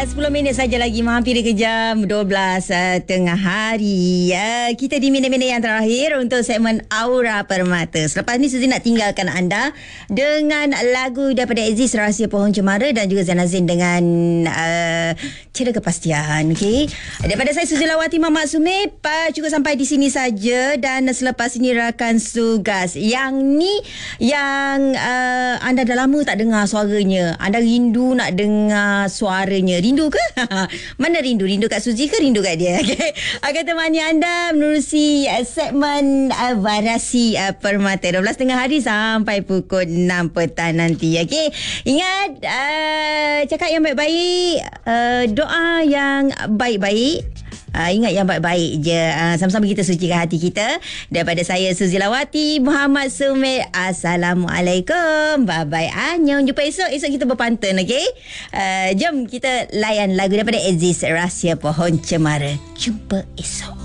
10 minit saja lagi menghampiri ke jam 12 tengah hari. Kita di minit-minit yang terakhir untuk segmen Aura Permata. Selepas ni Suzy nak tinggalkan anda dengan lagu daripada Aziz, Rahsia Pohon Cemara, dan juga Zainazin dengan Tiada Kepastian. Okay? Daripada saya Suzy Lawati Mamat Sumip, cukup sampai di sini saja. Dan selepas ini rakan Sugas yang ni yang anda dah lama tak dengar suaranya, anda rindu nak dengar suaranya. Rindu ke? Mana rindu? Rindu kat Suzy ke rindu kat dia? Okay. Akan temani anda menerusi segmen Variasi Permata 12 tengah hari sampai pukul 6 petang nanti. Okay. Ingat, cakap yang baik-baik, doa yang baik-baik. Ingat yang baik-baik je. Sama-sama kita sucikan hati kita. Daripada saya Suzy Lawati Muhammad Sumit, Assalamualaikum. Bye-bye. Annyeong. Jumpa esok. Esok kita berpantun, okay? Jom kita layan lagu daripada Aziz, Rahsia Pohon Cemara. Jumpa esok.